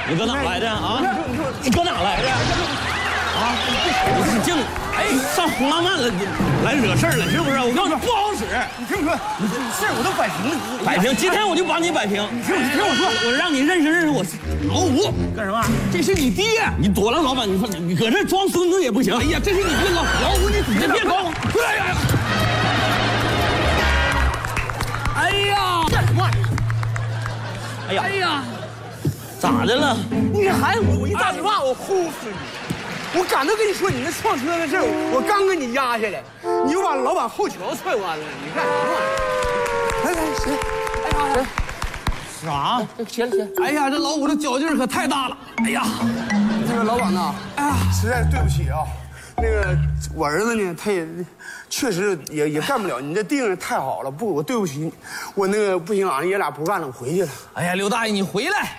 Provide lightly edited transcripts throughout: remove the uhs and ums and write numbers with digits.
你搁哪来的啊？你搁哪来的？啊！你净上红浪漫了，来惹事儿了是不是？我告诉你不好使。 你听我说，事儿我都摆平了。 摆平，今天我就帮你摆平。 你听我说， 我让你认识我老五。 干什么？这是你爹。 你躲了，老板，你搁这装孙子也不行。 哎呀，这是你爹老五，你别搞我！ 哎呀！ 哎呀！ 干什么？ 哎呀！ 哎呀！ 咋的了？ 你还我一大嘴巴，我呼死你！我赶着跟你说你那撞车的事儿，我刚给你压下来，你又把老板后桥踹弯了，你干什么玩意儿？来，谁？哎呀， 啥？ 起来！哎呀，这老五的脚劲儿可太大了！哎呀，那个老板呐，哎呀，实在对不起啊，那个我儿子呢，他也确实也干不了，你这定儿太好了，不，我对不起你，我那个不行啊，爷俩不干了，我回去了。 哎呀，刘大爷，你回来，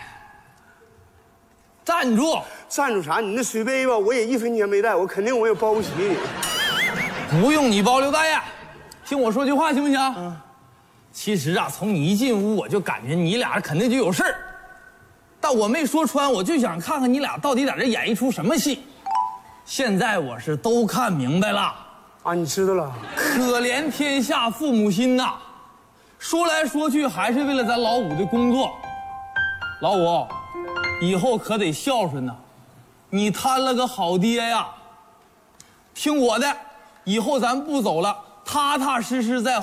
站住！ 站住啥？你那水杯吧，我也一分钱没带，我肯定我也包不起你。 不用你包，刘大爷，听我说句话行不行？其实啊，从你一进屋，我就感觉你俩肯定就有事儿，但我没说穿，我就想看看你俩到底在这演一出什么戏。现在我是都看明白了啊，你知道了？ 可怜天下父母心呐，说来说去还是为了咱老五的工作。老五，以后可得孝顺呐。你摊了个好爹呀！听我的，以后咱不走了，踏踏实实在